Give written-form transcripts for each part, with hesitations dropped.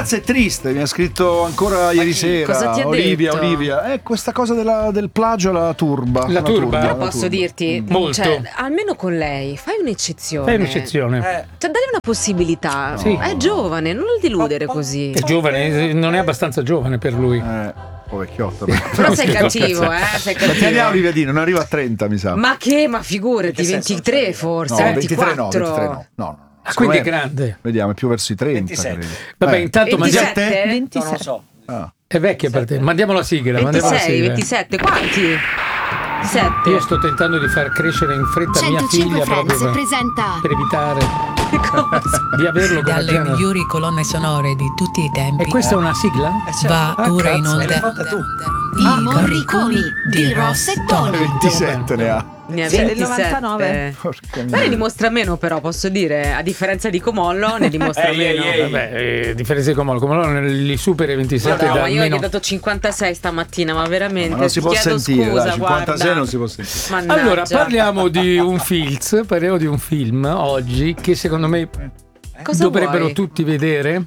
ragazza è triste, mi ha scritto ancora ieri sera. Cosa ti ha detto? Olivia. Questa cosa del plagio la turba. La turba? Però posso dirti, Molto. cioè, almeno con lei, fai un'eccezione. Fai un'eccezione. Cioè, dai una possibilità. Sì. È giovane, non lo deludere così. È giovane, non è abbastanza giovane per lui. Vecchiotto. Però sei cattivo, sei La chiamiamo cattivo. Olivia Dino, non arriva a 30, mi sa. Ma figurati, 23 forse, No, 23 no, 24. 23 no. No. Ah, quindi è Secondo me- grande. Vediamo, è più verso i 30. 27. credo. Vabbè, intanto mandiamo. 27? 27. Non lo so. È vecchia per te. Mandiamo la sigla. Mandiamo la 26, sigla. 27, quanti? 7. Io sto tentando di far crescere in fretta mia 105 figlia proprio Friends presenta per evitare di averlo come Dalle genere. migliori colonne sonore di tutti i tempi. E questa è una sigla? Va ora in cazzo. onda L'hai fatta tu. I Morriconi di Ross e Tony. 27 ne ha. Ne ha Sì, del 27. 99. Porca Ma ne dimostra meno, però posso dire, a differenza di Comollo, ne dimostra meno. Vabbè, differenza di Comollo li supera i 27 No, da ma io gli almeno. ho dato 56 stamattina, ma veramente Ma non si può chiedo sentire, scusa, dai, 56 guarda. non si può sentire. Mannaggia. Allora, parliamo di un film oggi che secondo me Cosa dovrebbero vuoi? tutti vedere,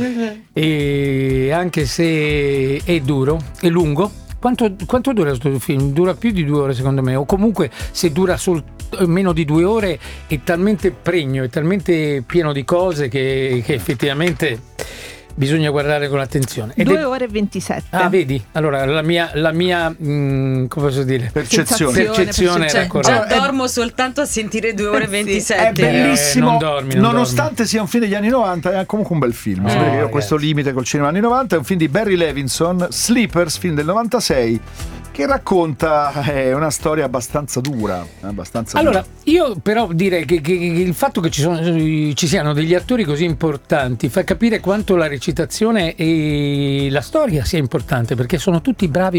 e anche se è duro, è lungo. Quanto dura questo film? Dura più di 2 ore secondo me, o comunque se dura meno di 2 ore è talmente pregno, è talmente pieno di cose che effettivamente bisogna guardare con attenzione. 2 ore e 27. Ah, vedi? Allora la mia come posso dire? Percezione era corretta. Già dormo soltanto a sentire 2 ore e 27. È bellissimo, non dormi, nonostante sia un film degli anni 90, è comunque un bel film. Perché io ho questo limite col cinema anni 90. È un film di Barry Levinson, Sleepers, film del 96, che racconta una storia abbastanza dura. Allora, io però direi che il fatto che ci siano degli attori così importanti fa capire quanto la recitazione e la storia sia importante, perché sono tutti bravi.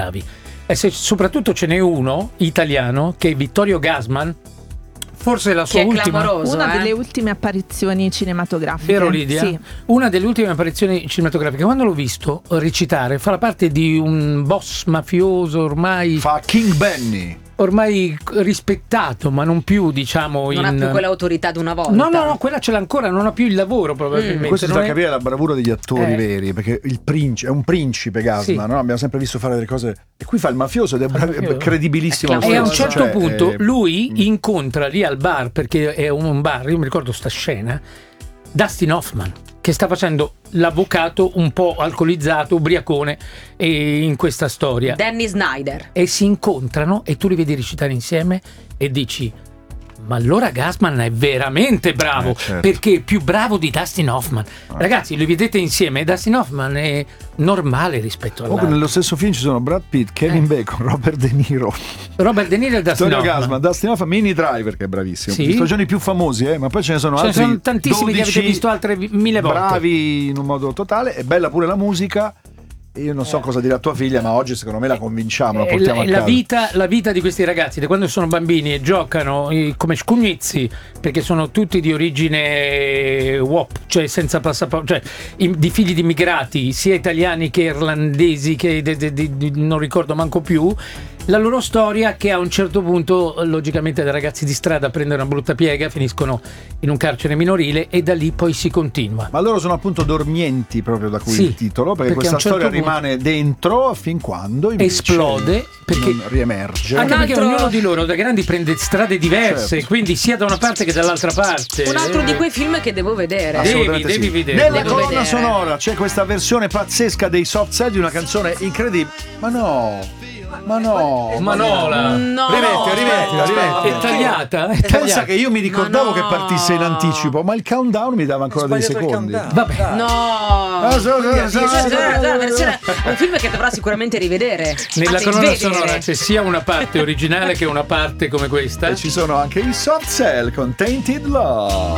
E soprattutto ce n'è uno italiano che è Vittorio Gassman, forse la sua Che è ultima. clamoroso. Una delle ultime apparizioni cinematografiche. Vero Lidia? Sì. Una delle ultime apparizioni cinematografiche. Quando l'ho visto recitare, fa la parte di un boss mafioso fa King Benny. ormai rispettato, ma non più, diciamo, Non ha più quell'autorità di una volta. No, quella ce l'ha ancora, non ha più il lavoro probabilmente. Questo ti non fa è- capire la bravura degli attori veri, perché è un principe Gassman, Sì. no? Abbiamo sempre visto fare delle cose, e qui fa il mafioso ed è mafioso. credibilissimo. E a un lo stesso, certo cioè, punto lui incontra lì al bar, perché è un bar, io mi ricordo sta scena, Dustin Hoffman, che sta facendo l'avvocato un po' alcolizzato, ubriacone, in questa storia. Danny Snyder. E si incontrano e tu li vedi recitare insieme e dici: ma allora Gassman è veramente bravo, certo. perché è più bravo di Dustin Hoffman. Ragazzi, li vedete insieme e Dustin Hoffman è normale rispetto Comunque all'altro. nello stesso film ci sono Brad Pitt, Kevin Bacon, Robert De Niro, Robert De Niro e Dustin Vittorio Hoffman. Gassman, Dustin Hoffman, Mini Driver, che è bravissimo. Sì. Gli stagioni più famosi, ma poi ce ne sono Ce ne altri sono tantissimi che 12 avete visto altre 1000 volte. bravi in un modo totale. È bella pure la musica. Io non so cosa dirà tua figlia, ma oggi secondo me la convinciamo, la portiamo a casa. La vita di questi ragazzi da quando sono bambini e giocano come scugnizi, perché sono tutti di origine WOP, cioè senza passaporto, cioè di figli di immigrati, sia italiani che irlandesi, che non ricordo manco più. La loro storia, che a un certo punto, logicamente, da ragazzi di strada prendono una brutta piega, finiscono in un carcere minorile e da lì poi si continua. Ma loro sono appunto dormienti, proprio da cui Sì, il titolo, perché perché questa a un certo storia punto rimane dentro fin quando invece esplode, perché non riemerge. anche Un perché altro- ognuno di loro da grandi prende strade diverse, Certo. quindi sia da una parte che dall'altra parte. Un altro di quei film che devo vedere. Assolutamente devi sì. vedere. Nella Devo colonna vedere. sonora c'è questa versione pazzesca dei Soft Cell di una canzone incredibile. Ma no. Manola No. Rimettila. è tagliata, è Pensa tagliata. che io mi ricordavo Ma no. che partisse in anticipo, ma il countdown mi dava ancora dei Sbagliato il secondi. countdown. Vabbè. No. È un film che dovrà sicuramente rivedere. Nella Anzi, colonna vedere. sonora c'è sia una parte originale che una parte come questa. E ci sono anche i Soft Cell con Tainted Love.